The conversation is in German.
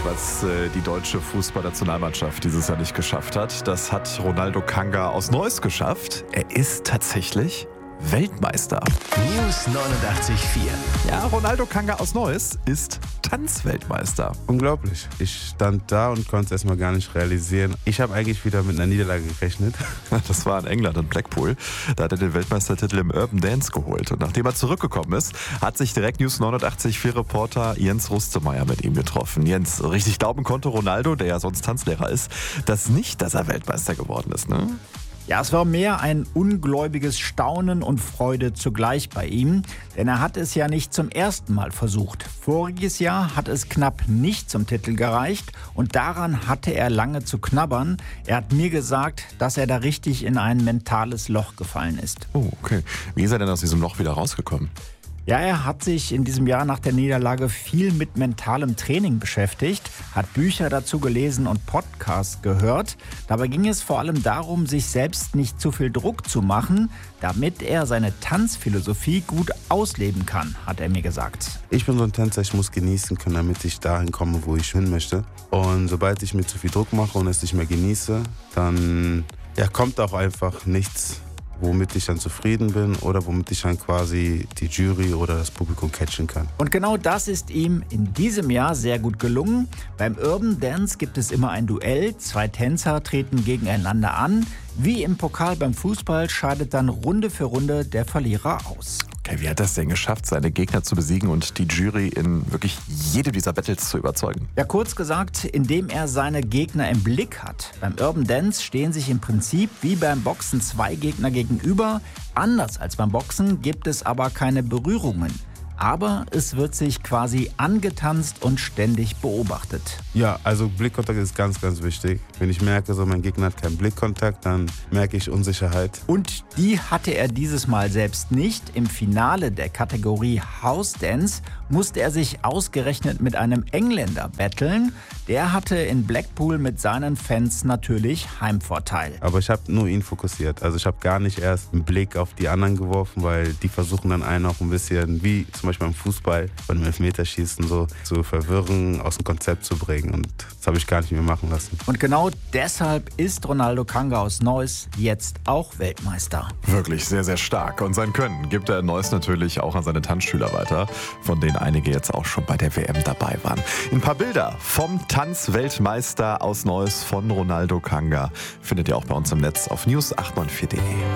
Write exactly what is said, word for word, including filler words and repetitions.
was äh, die deutsche Fußballnationalmannschaft dieses Jahr nicht geschafft hat. Das hat Ronaldo Kanga aus Neuss geschafft. Er ist tatsächlich Weltmeister. News neunundachtzig Komma vier. Ja, Ronaldo Kanga aus Neuss ist Tanzweltmeister. Unglaublich. Ich stand da und konnte es erstmal gar nicht realisieren. Ich habe eigentlich wieder mit einer Niederlage gerechnet. Das war in England, in Blackpool. Da hat er den Weltmeistertitel im Urban Dance geholt. Und nachdem er zurückgekommen ist, hat sich direkt News neunundachtzig Komma vier Reporter Jens Rustemeyer mit ihm getroffen. Jens, richtig glauben konnte Ronaldo, der ja sonst Tanzlehrer ist, dass nicht, dass er Weltmeister geworden ist, ne? Ja, es war mehr ein ungläubiges Staunen und Freude zugleich bei ihm, denn er hat es ja nicht zum ersten Mal versucht. Voriges Jahr hat es knapp nicht zum Titel gereicht und daran hatte er lange zu knabbern. Er hat mir gesagt, dass er da richtig in ein mentales Loch gefallen ist. Oh, okay. Wie ist er denn aus diesem Loch wieder rausgekommen? Ja, er hat sich in diesem Jahr nach der Niederlage viel mit mentalem Training beschäftigt, hat Bücher dazu gelesen und Podcasts gehört. Dabei ging es vor allem darum, sich selbst nicht zu viel Druck zu machen, damit er seine Tanzphilosophie gut ausleben kann, hat er mir gesagt. Ich bin so ein Tänzer, ich muss genießen können, damit ich dahin komme, wo ich hin möchte. Und sobald ich mir zu viel Druck mache und es nicht mehr genieße, dann ja, kommt auch einfach nichts, womit ich dann zufrieden bin oder womit ich dann quasi die Jury oder das Publikum catchen kann. Und genau das ist ihm in diesem Jahr sehr gut gelungen. Beim Urban Dance gibt es immer ein Duell, zwei Tänzer treten gegeneinander an. Wie im Pokal beim Fußball scheidet dann Runde für Runde der Verlierer aus. Okay, wie hat das denn geschafft, seine Gegner zu besiegen und die Jury in wirklich jedem dieser Battles zu überzeugen? Ja, kurz gesagt, indem er seine Gegner im Blick hat. Beim Urban Dance stehen sich im Prinzip wie beim Boxen zwei Gegner gegenüber. Anders als beim Boxen gibt es aber keine Berührungen. Aber es wird sich quasi angetanzt und ständig beobachtet. Ja, also Blickkontakt ist ganz, ganz wichtig. Wenn ich merke, so mein Gegner hat keinen Blickkontakt, dann merke ich Unsicherheit. Und die hatte er dieses Mal selbst nicht. Im Finale der Kategorie House Dance musste er sich ausgerechnet mit einem Engländer battlen. Der hatte in Blackpool mit seinen Fans natürlich Heimvorteil. Aber ich habe nur ihn fokussiert. Also ich habe gar nicht erst einen Blick auf die anderen geworfen, weil die versuchen dann einen auch ein bisschen, wie zum Beispiel beim Fußball, beim Elfmeterschießen so zu verwirren, aus dem Konzept zu bringen. Und das habe ich gar nicht mehr machen lassen. Und genau deshalb ist Ronaldo Kanga aus Neuss jetzt auch Weltmeister. Wirklich sehr, sehr stark. Und sein Können gibt er in Neuss natürlich auch an seine Tanzschüler weiter, von denen einige jetzt auch schon bei der W M dabei waren. Ein paar Bilder vom Tanzweltmeister aus Neuss von Ronaldo Kanga findet ihr auch bei uns im Netz auf news acht neun vier punkt de.